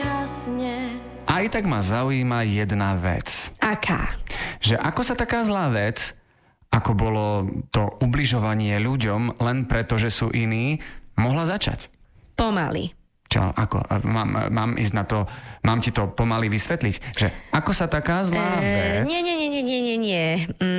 zhasne. Aj tak ma zaujíma jedna vec. Aká? Že ako sa taká zlá vec, ako bolo to ubližovanie ľuďom len preto, že sú iní, mohla začať? Pomaly. Čo, ako? Mám ísť na to, mám ti to pomaly vysvetliť? Že ako sa taká zlá vec... Nie.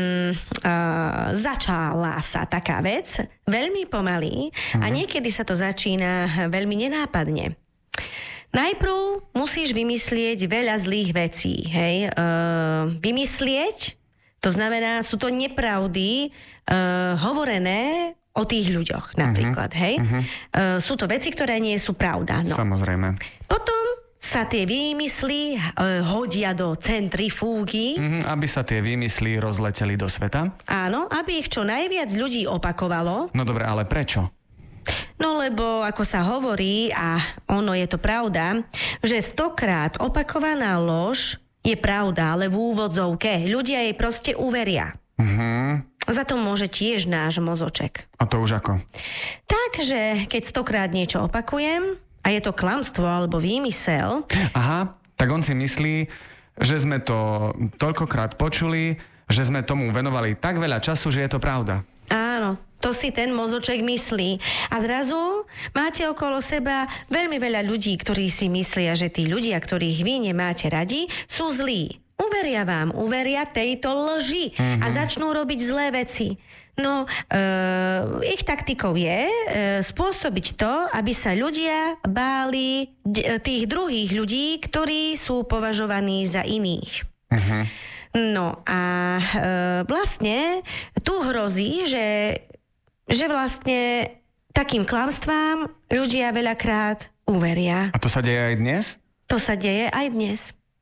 Začala sa taká vec veľmi pomaly a niekedy sa to začína veľmi nenápadne. Najprv musíš vymyslieť veľa zlých vecí, hej? Vymyslieť, to znamená, sú to nepravdy hovorené o tých ľuďoch napríklad, hej? Sú to veci, ktoré nie sú pravda. No. Samozrejme. Potom sa tie výmysly hodia do centrifúgy. Aby sa tie výmysly rozleteli do sveta? Áno, aby ich čo najviac ľudí opakovalo. No dobre, ale prečo? No lebo, ako sa hovorí, a ono je to pravda, že 100-krát opakovaná lož je pravda, ale v úvodzovke. Ľudia jej proste uveria. Za to môže tiež náš mozoček. A to už ako? Takže, keď 100-krát niečo opakujem a je to klamstvo alebo výmysel... Aha, tak on si myslí, že sme to toľkokrát počuli, že sme tomu venovali tak veľa času, že je to pravda. Áno, to si ten mozoček myslí. A zrazu máte okolo seba veľmi veľa ľudí, ktorí si myslia, že tí ľudia, ktorých vy nemáte radi, sú zlí. Uveria tejto lži a začnú robiť zlé veci. No, ich taktikou je spôsobiť to, aby sa ľudia báli tých druhých ľudí, ktorí sú považovaní za iných. No a vlastne tu hrozí, že vlastne takým klamstvám ľudia veľakrát uveria. A to sa deje aj dnes? To sa deje aj dnes.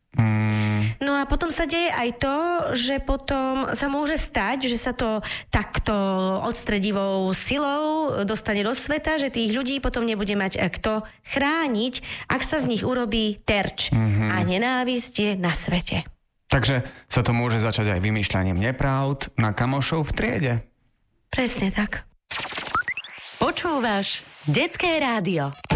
No a potom sa deje aj to, že potom sa môže stať, že sa to takto odstredivou silou dostane do sveta, že tých ľudí potom nebude mať kto chrániť, ak sa z nich urobí terč. A nenávisť je na svete. Takže sa to môže začať aj vymýšľaním nepravd na kamošov v triede. Presne tak. Počúvaš Detské rádio.